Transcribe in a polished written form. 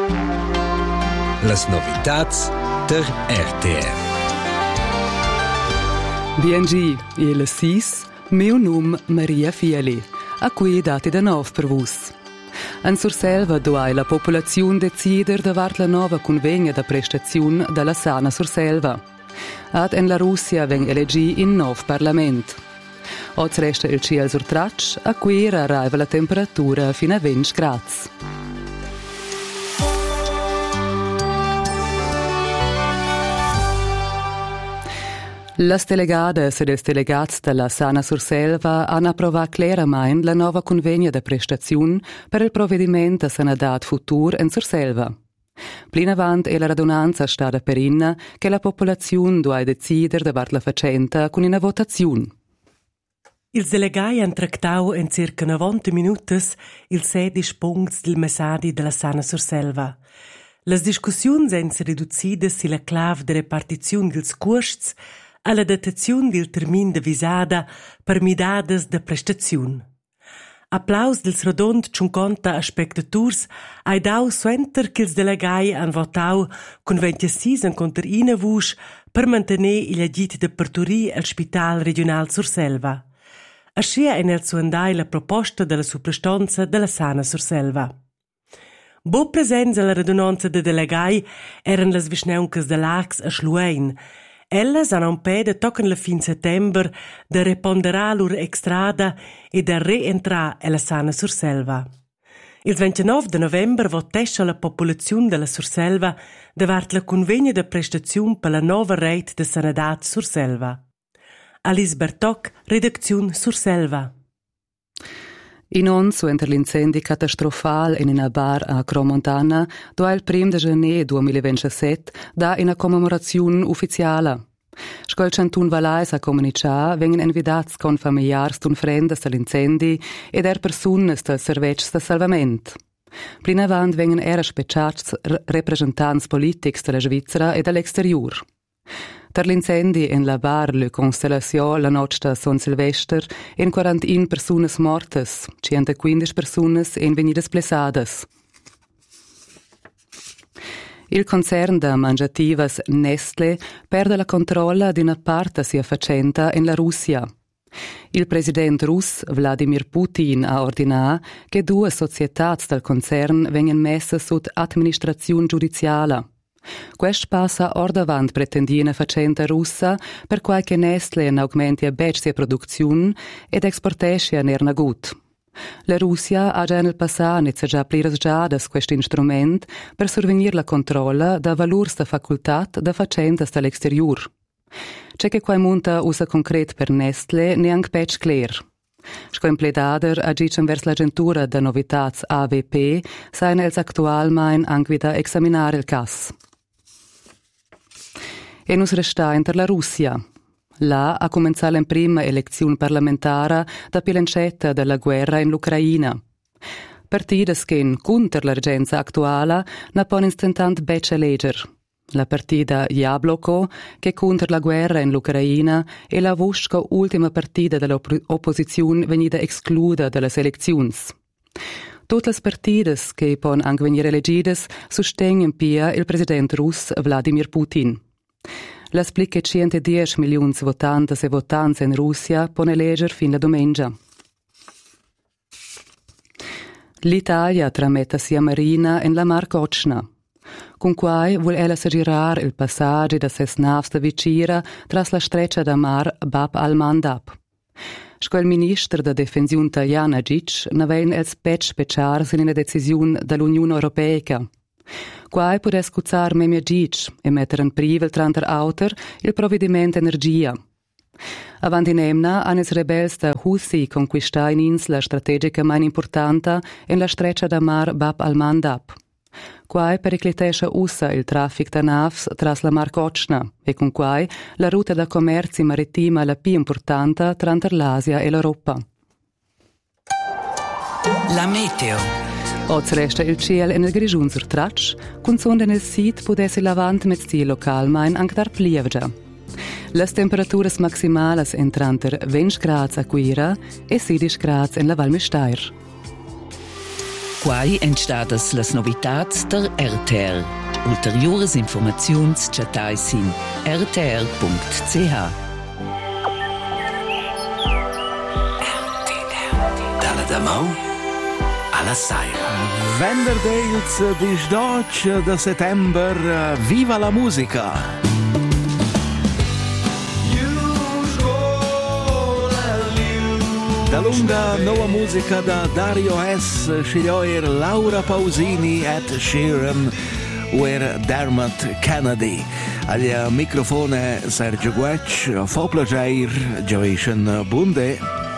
Las novitats der RTR. BNG, e le 6, meu nome Maria Fieli, a cui dati da nov per vos. In Surselva doai la popolazione decider davart la nova convegna da prestazione dalla sana Surselva. Ad en la Russia veng elegi in nov parlament. Oz resta il ciel sur traccia, a cui arriva la temperatura fino a 20 gradi. Las delegadas e els delegats de la Sana Surselva han approvat clarament la nova convegna de prestazione per il provvedimento de sanadat futur in Surselva. Plin avant è la radunanza stata perinna che la popolazione doveva decidere davart la facenta con una votazione. Ils delegai han tractau in circa 90 minutos il 16 punts del messadi della Sana Surselva. Las discussiuns han si riduzidas silla clav de repartiziun dels cuosts alla datazione del termin de visada per midades de prestaziun. Applaus dels rodond 50 spectators ai dau suenter che ils delegai han votau con 26 en contra ina vusch per mantenere il agit de parturir al Spital Regional Surselva. Ascia è nel suandai la proposta della suprastanza della Sana Surselva. Bo presenza alla radunanza de delegai eran las visneuncas de l'Ax a Schluein. Ellas han ampeda tocan la fin settember de reponderar lur extrada e de reentrar alla Sana Surselva. Il 29 de november votescha la popolazione della Surselva davart la convegna de prestazione per la nova rete de sanadat Surselva. Alice Bertoc, redazione Surselva. In onsu enter l'incendi catastrofal in una bar a Cromontana, dove il 1 gennaio 2027 da una commemorazione ufficiale. Scol Cantun Valais a comunicar vengono invitati con familiari d'un frendes dell'incendi ed persone del servizio di salvamento. Plin avant vengono era speciati rappresentanti politici della Svizzera e dell'exterior. Per l'incendi in la bar Le Constellation la notte San Silvester in 41 persone morte, 115 persone in venidas blessadas. Il concern da mangiativas Nestlé perde la controlla di una parte sia facenta in la Russia. Il presidente russo Vladimir Putin ha ordinato che 2 società del concern vengano messe sotto amministrazione giudiziale. Questo passa ordavant pretendina facenta russa per qualche Nestlé augmenti a sia produzione ed esportesce nerna gut. La Russia ha già nel passato già privilegiato questo strumento per survenire la controlla da valore da facoltà da facenta dall'exterior. C'è che quai monta usa concret per Nestlé neanche pec clear. Scoempledader agicem vers l'agentura da novitats AVP sain els actualmein anche da examinare il cas. E nus resta inter la Russia. Là ha cominciato la prima elezione parlamentare da pilancetta della guerra in l'Ucraina. Partidas che, contro l'urgenza attuale, ne pon instantant becce legger. La partita Jabloko, che contro la guerra in l'Ucraina, è la vostra ultima partita dell'opposizione venuta esclusa dalle elezioni. Tutte le partite che pon anche venire elegidas sostengono pia il presidente russo Vladimir Putin. La splica 110 milioni di votanti e votanti in Russia pone eleggere fin la domenica. L'Italia trametta sia marina in la Mar Cocna. Con cui vuol ella girare il passaggio da ses navs da vicira tras la streccia da mar Bab al-Mandab. Scol ministro da difensione italiana Gic navein els pec speciars in una decisione dall'Unione Europea. Quai può scuzzar memia Gic e mettere in privel tranter autor il provvedimento energia. Avanti in emna han els rebels da Houthi conquistar in insla strategica mai importante in la streccia da mar Bab al-Mandab. Quai periclitesce ussa il traffic da navs tras la Mar Cocna e con quai la ruta da commerci marittima la più importante tranter l'Asia e l'Europa. La meteo. Oz resta il ciel in il grigiun sur traccia, con sonda nel sit potesse lavant met stil localmein anche dar plievgia. Las temperaturas maximales entran ter 20 gradi a Quira e 16 gradi in la Val Mestair. Quai entstadas las novitats der RTR. Ulteriores informaziuns chatais in rtr.ch. Dalla Damau alla Saira. Venerdì il 18 di settembre, viva la musica! Da lunga nuova musica da Dario S. Sceglioir Laura Pausini, Ed Sheeran e Dermot Kennedy. Al microfono Sergio Guec, fa piacere, Jason Bunde.